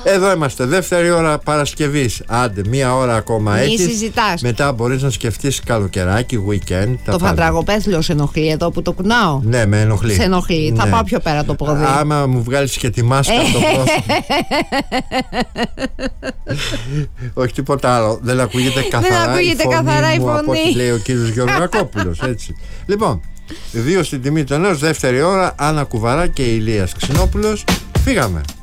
Εδώ είμαστε, δεύτερη ώρα Παρασκευής. Άντε, μία ώρα ακόμα έχεις. Μη συζητάς. Μετά μπορείς να σκεφτείς καλοκαιράκι, weekend. Το φαντραγοπέθλιο σε ενοχλεί εδώ που το κουνάω? Ναι, με ενοχλεί. Σε ενοχλεί, θα πάω πιο πέρα το πόδι. Άμα μου βγάλεις και τη μάσκα από το πρόσωπο. Όχι τίποτα άλλο. Δεν ακούγεται καθαρά η φωνή μου, από ό,τι λέει ο κύριος Γεωργακόπουλος, έτσι. Λοιπόν, 2 στην τιμή του ενός, δεύτερη ώρα, Άννα Κουβαρά και Ηλίας Ξινόπουλος. Φύγαμε.